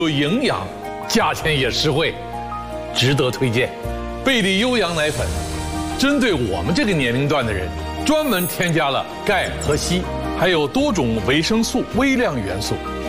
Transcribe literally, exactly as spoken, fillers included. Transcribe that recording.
有营养，价钱也实惠，值得推荐。贝利优羊奶粉，针对我们这个年龄段的人，专门添加了钙和硒，还有多种维生素、微量元素，